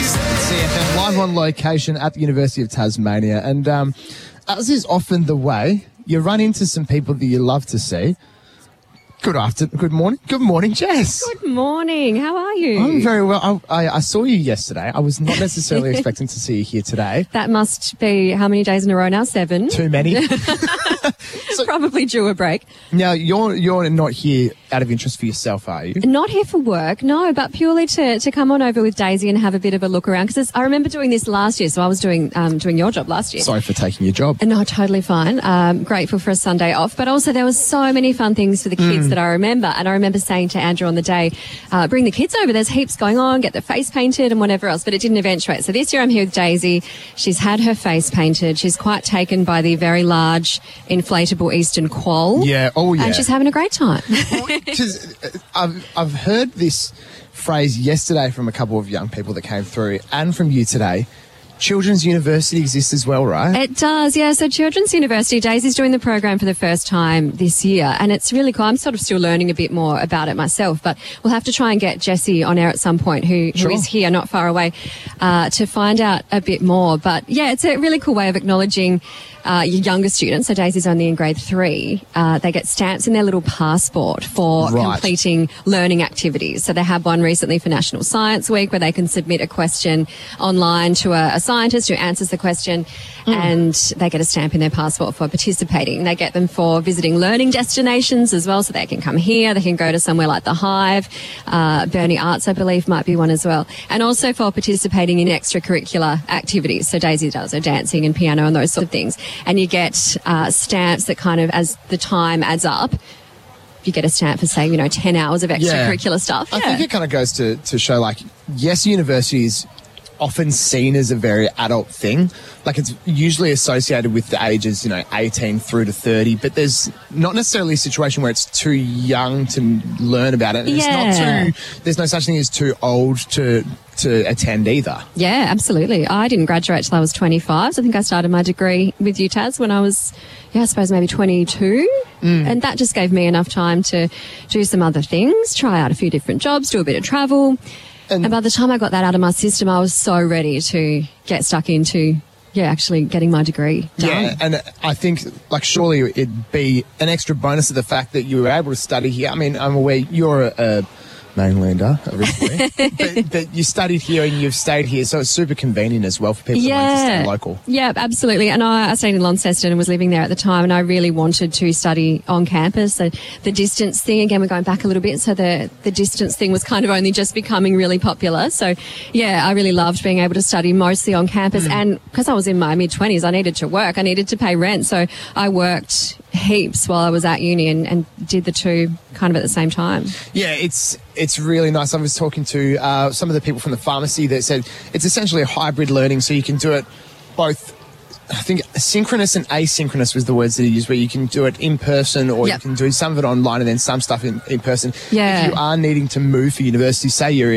CFM live on location at the University of Tasmania. And as is often the way, you run into some people that you love to see. Good morning, Jess. Good morning. How are you? I'm very well. I saw you yesterday. I was not necessarily expecting to see you here today. That must be how many days in a row now? 7? Too many. Probably due a break. Now, you're not here out of interest for yourself, are you? Not here for work, no, but purely to come on over with Daisy and have a bit of a look around. Because I remember doing this last year, so I was doing your job last year. Sorry for taking your job. No, totally fine. Grateful for a Sunday off. But also there was so many fun things for the kids that I remember. And I remember saying to Andrew on the day, bring the kids over. There's heaps going on. Get their face painted and whatever else. But it didn't eventuate. So this year I'm here with Daisy. She's had her face painted. She's quite taken by the very large inflatable Eastern quoll. Yeah. Oh, yeah. And she's having a great time. Because I've heard this phrase yesterday from a couple of young people that came through and from you today. Children's University exists as well, right? It does, yeah. So Children's University, Daisy's doing the program for the first time this year, and it's really cool. I'm sort of still learning a bit more about it myself, but we'll have to try and get Jessie on air at some point, who is here, not far away, to find out a bit more. But yeah, it's a really cool way of acknowledging your younger students. So Daisy's only in grade 3. They get stamps in their little passport for completing learning activities. So they had one recently for National Science Week where they can submit a question online to a scientist who answers the question, and they get a stamp in their passport for participating. They get them for visiting learning destinations as well, so they can come here, they can go to somewhere like the Hive, Burnie Arts, I believe, might be one as well, and also for participating in extracurricular activities. So Daisy does her dancing and piano and those sort of things, and you get stamps that kind of, as the time adds up, you get a stamp for, say, 10 hours of extracurricular stuff. I think it kind of goes to show, like, yes, university is often seen as a very adult thing. Like, it's usually associated with the ages, 18 through to 30, but there's not necessarily a situation where it's too young to learn about it. And there's no such thing as too old to attend either. Yeah, absolutely. I didn't graduate till I was 25. So I think I started my degree with UTAS when I was, I suppose maybe 22. And that just gave me enough time to do some other things, try out a few different jobs, do a bit of travel. And by the time I got that out of my system, I was so ready to get stuck into, actually getting my degree done. Yeah, and I think, surely it'd be an extra bonus of the fact that you were able to study here. I mean, I'm aware you're a mainlander originally, but you studied here and you've stayed here, so it's super convenient as well for people that want to stay local. Yeah, absolutely. And I stayed in Launceston and was living there at the time, and I really wanted to study on campus. So the distance thing, again, we're going back a little bit, so the distance thing was kind of only just becoming really popular. So, I really loved being able to study mostly on campus, and because I was in my mid-20s, I needed to work. I needed to pay rent, so I worked heaps while I was at uni and did the two kind of at the same time. Yeah, it's really nice. I was talking to some of the people from the pharmacy that said it's essentially a hybrid learning, so you can do it both. I think synchronous and asynchronous was the words that he used, where you can do it in person or you can do some of it online and then some stuff in person. Yeah. If you are needing to move for university, say you're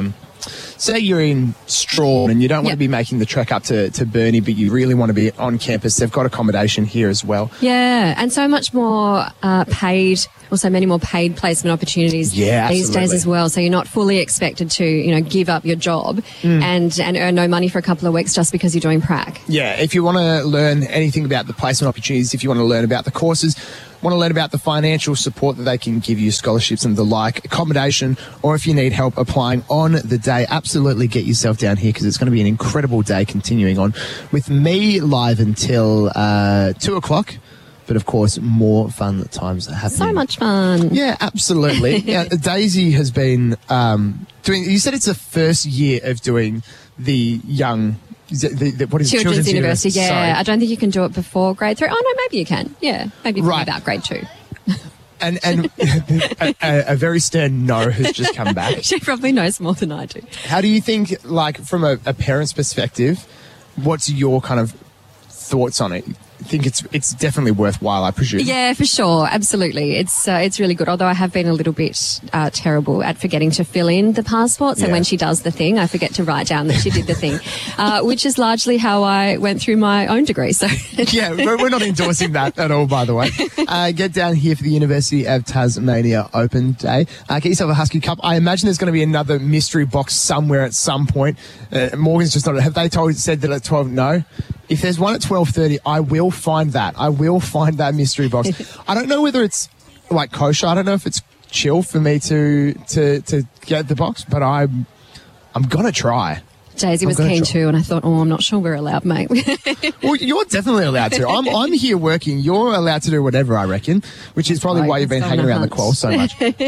in Strawn and you don't want to be making the trek up to Burnie, but you really want to be on campus, they've got accommodation here as well. Yeah, and so much more many more paid placement opportunities these days as well. So you're not fully expected to, give up your job and earn no money for a couple of weeks just because you're doing prac. Yeah, if you want to learn anything about the placement opportunities, if you want to learn about the courses, want to learn about the financial support that they can give you, scholarships and the like, accommodation, or if you need help applying on the day, absolutely get yourself down here, because it's going to be an incredible day continuing on with me live until 2 o'clock. But, of course, more fun times are happening. So much fun. Yeah, absolutely. Daisy has been doing... You said it's the first year of doing the young... what is Children's University? Yeah, Sorry. I don't think you can do it before grade 3. Oh, no, maybe you can. Yeah, maybe about grade 2. And a very stern no has just come back. She probably knows more than I do. How do you think, from a parent's perspective, what's your kind of thoughts on it? think it's definitely worthwhile, I presume. Yeah, for sure. Absolutely. It's really good. Although I have been a little bit terrible at forgetting to fill in the passport. So when she does the thing, I forget to write down that she did the thing, which is largely how I went through my own degree. So yeah, we're not endorsing that at all, by the way. Get down here for the University of Tasmania Open Day. Get yourself a Husky Cup. I imagine there's going to be another mystery box somewhere at some point. Morgan's just not. Have they said that at 12? No. If there's one at 12:30, I will find that. I will find that mystery box. I don't know whether it's like kosher. I don't know if it's chill for me to get the box, but I'm gonna try. Daisy was keen too, and I thought, I'm not sure we're allowed, mate. Well, you're definitely allowed to. I'm here working. You're allowed to do whatever, I reckon, which is probably why you've been hanging around the qual so much.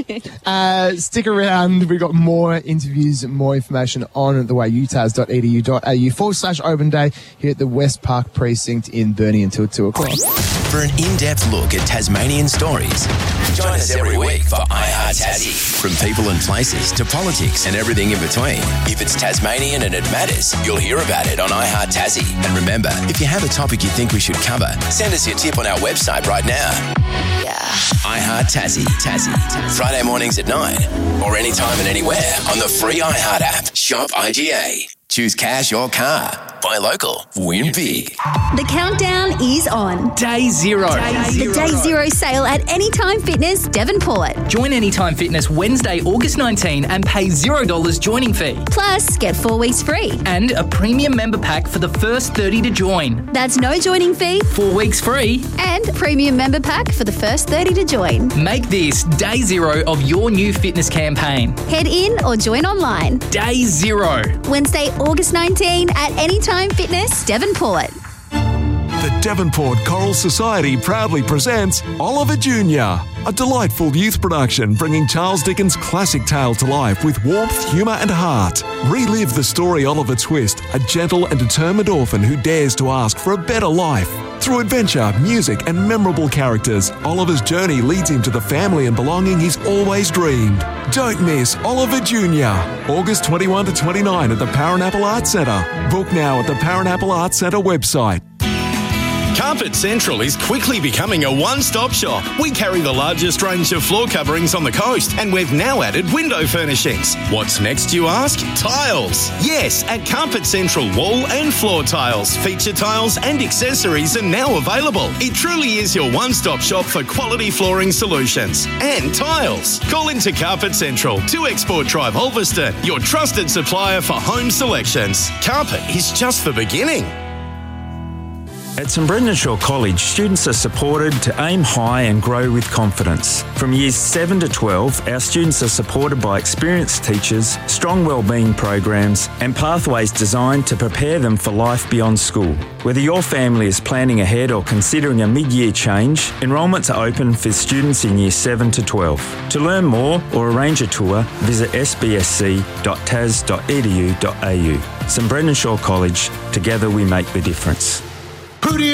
Stick around. We've got more interviews and more information on the way, utas.edu.au/open day here at the West Park Precinct in Burnie until 2 o'clock. For an in-depth look at Tasmanian stories, join us every week for iHeart Tassie. From people and places to politics and everything in between. If it's Tasmanian and it matters, you'll hear about it on iHeart Tassie. And remember, if you have a topic you think we should cover, send us your tip on our website right now. Yeah. iHeart Tassie. Friday mornings at 9 or anytime and anywhere on the free iHeart app. Shop IGA. Choose cash or car. Buy local. Win big. The countdown is on. Day zero. The Day Zero sale at Anytime Fitness, Devonport. Join Anytime Fitness Wednesday, August 19 and pay $0 joining fee. Plus, get 4 weeks free. And a premium member pack for the first 30 to join. That's no joining fee. 4 weeks free. And premium member pack for the first 30 to join. Make this Day Zero of your new fitness campaign. Head in or join online. Day Zero. Wednesday, August 19 at Anytime Fitness, Devonport. The Devonport Choral Society proudly presents Oliver Jr., a delightful youth production bringing Charles Dickens' classic tale to life with warmth, humour and heart. Relive the story Oliver Twist, a gentle and determined orphan who dares to ask for a better life. Through adventure, music and memorable characters, Oliver's journey leads him to the family and belonging he's always dreamed. Don't miss Oliver Jr., August 21 to 29 at the Paranapple Arts Centre. Book now at the Paranapple Arts Centre website. Carpet Central is quickly becoming a one-stop shop. We carry the largest range of floor coverings on the coast, and we've now added window furnishings. What's next, you ask? Tiles. Yes, at Carpet Central, wall and floor tiles, feature tiles and accessories are now available. It truly is your one-stop shop for quality flooring solutions and tiles. Call into Carpet Central, 2 Export Drive, Ulverston, your trusted supplier for home selections. Carpet is just the beginning. At St Brendan Shaw College, students are supported to aim high and grow with confidence. From years 7 to 12, our students are supported by experienced teachers, strong wellbeing programs and pathways designed to prepare them for life beyond school. Whether your family is planning ahead or considering a mid-year change, enrolments are open for students in years 7 to 12. To learn more or arrange a tour, visit sbsc.tas.edu.au. St Brendan Shaw College, together we make the difference.